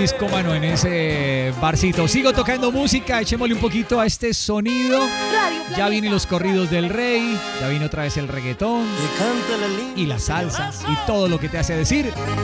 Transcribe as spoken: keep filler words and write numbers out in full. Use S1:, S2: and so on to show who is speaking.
S1: discómano en ese barcito. Sigo tocando música, echémosle un poquito a este sonido. Ya vienen los corridos del rey, ya viene otra vez el reggaetón y la salsa y todo lo que te hace decir